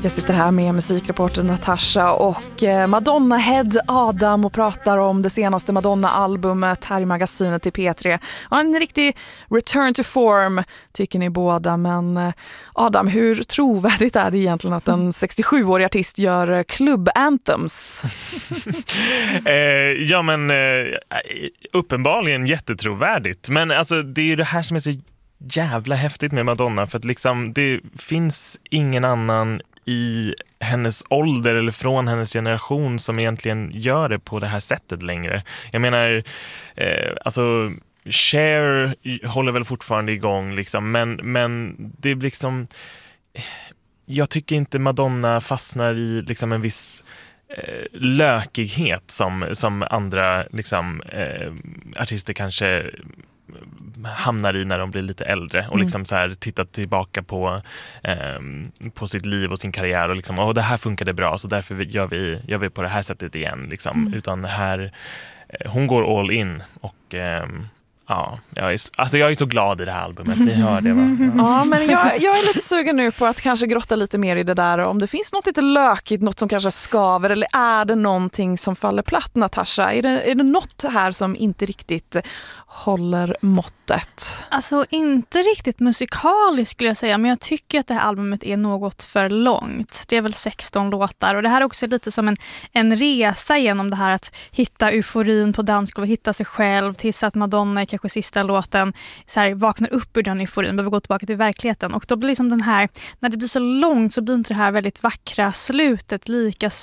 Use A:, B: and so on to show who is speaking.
A: Jag sitter här med musikreportern Natasha och Madonna-head Adam och pratar om det senaste Madonna-albumet här i magasinet till P3. Och en riktig return to form tycker ni båda, men Adam, hur trovärdigt är det egentligen att en 67-årig artist gör klubb-anthems?
B: Uppenbarligen jättetrovärdigt. Men alltså, det är ju det här som är så jävla häftigt med Madonna, för att liksom, det finns ingen annan i hennes ålder eller från hennes generation som egentligen gör det på det här sättet längre. Jag menar, alltså Cher håller väl fortfarande igång liksom, men det är liksom, jag tycker inte Madonna fastnar i liksom en viss lökighet som andra liksom artister kanske hamnar i när de blir lite äldre och liksom så här tittar tillbaka på sitt liv och sin karriär och liksom, och det här funkade bra så därför gör vi på det här sättet igen liksom. Utan här hon går all in och ja, jag är så glad i det här albumet. Ni hör det, va?
A: Ja, men jag är lite sugen nu på att kanske grotta lite mer i det där. Om det finns något lite lökigt, något som kanske skaver, eller är det någonting som faller platt, Natasha? Är det något här som inte riktigt håller måttet?
C: Alltså inte riktigt musikaliskt skulle jag säga, men jag tycker att det här albumet är något för långt. Det är väl 16 låtar och det här är också lite som en resa genom det här att hitta euforin på dansgolv, hitta sig själv tills att Madonna är kanske sista låten så här, vaknar upp ur den euforin, behöver gå tillbaka till verkligheten, och då blir liksom den här, när det blir så långt så blir inte det här väldigt vackra slutet lika